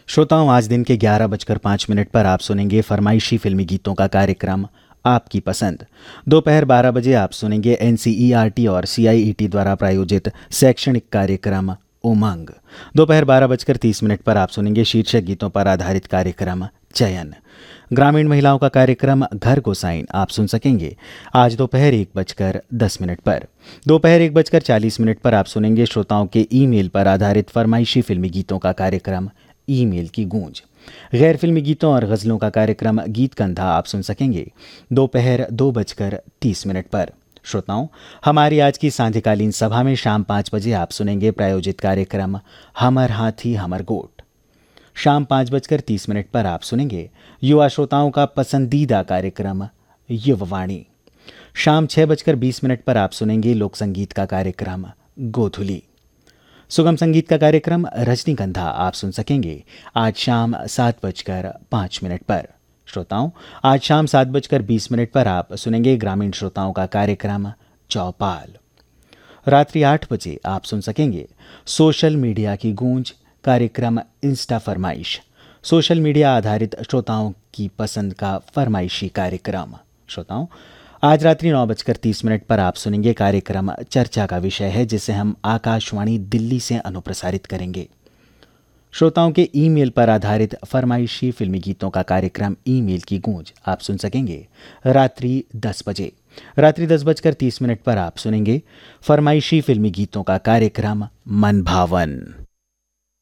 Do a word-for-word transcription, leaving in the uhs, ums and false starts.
श्रोताओं, आज दिन के ग्यारह बजकर पाँच मिनट पर आप सुनेंगे फरमाइशी फिल्मी गीतों का कार्यक्रम आपकी पसंद। दोपहर बारह बजे आप सुनेंगे एनसीईआरटी और सीआईईटी द्वारा प्रायोजित शैक्षणिक कार्यक्रम उमंग। दोपहर बारह बजकर तीस मिनट पर आप सुनेंगे शीर्षक गीतों पर आधारित कार्यक्रम चयन। ग्रामीण महिलाओं का कार्यक्रम घर को साइन आप सुन सकेंगे आज दोपहर एक बजकर दस मिनट पर। दोपहर एक बजकर चालीस मिनट पर आप सुनेंगे श्रोताओं के ईमेल पर आधारित फरमाइशी फिल्मी गीतों का कार्यक्रम ईमेल की गूंज। गैर फिल्मी गीतों और गज़लों का कार्यक्रम गीत कंधा आप सुन सकेंगे दोपहर दो बजकर तीस मिनट पर। श्रोताओं, हमारी आज की सांध्यकालीन सभा में शाम पाँच बजे आप सुनेंगे प्रायोजित कार्यक्रम हमर हाथी हमर गोट। शाम पाँच बजकर तीस मिनट पर आप सुनेंगे युवा श्रोताओं का पसंदीदा कार्यक्रम युववाणी। शाम छः बजकर बीस मिनट पर आप सुनेंगे लोक संगीत का कार्यक्रम गोधुली। सुगम संगीत का कार्यक्रम रजनीगंधा आप सुन सकेंगे आज शाम सात बजकर पाँच मिनट पर। श्रोताओं, आज शाम सात बजकर बीस मिनट पर आप सुनेंगे ग्रामीण श्रोताओं का कार्यक्रम चौपाल। रात्रि आठ बजे आप सुन सकेंगे सोशल मीडिया की गूंज कार्यक्रम इंस्टा फरमाइश। सोशल मीडिया आधारित श्रोताओं की पसंद का फरमाइशी कार्यक्रम। श्रोताओं, आज रात्रि नौ बजकर तीस मिनट पर आप सुनेंगे कार्यक्रम चर्चा का विषय है, जिसे हम आकाशवाणी दिल्ली से अनुप्रसारित करेंगे। श्रोताओं के ईमेल पर आधारित फरमाइशी फिल्मी गीतों का कार्यक्रम ईमेल की गूंज आप सुन सकेंगे रात्रि दस बजे। रात्रि दस बजकर तीस मिनट पर आप सुनेंगे फरमाइशी फिल्मी गीतों का कार्यक्रम मन भावन।